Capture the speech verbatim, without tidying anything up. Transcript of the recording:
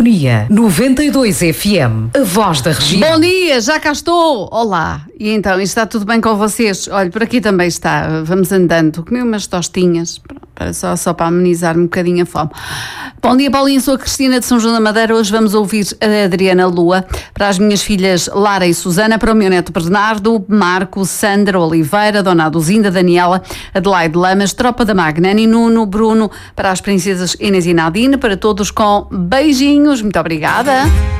Sintonia noventa e dois F M, a voz da região. Bom dia, já cá estou. Olá. E então, está tudo bem com vocês? Olha, por aqui também está. Vamos andando. Comi umas tostinhas, para, só, só para amenizar um bocadinho a fome. Bom dia, Paulinho. Sou a Cristina de São João da Madeira. Hoje vamos ouvir a Adriana Lua, para as minhas filhas Lara e Susana, para o meu neto Bernardo, Marco, Sandra Oliveira, Dona Aduzinda, Daniela, Adelaide Lamas, Tropa da Magnani, Nuno, Bruno, para as princesas Inês e Nadine, para todos com beijinhos. Muito obrigada.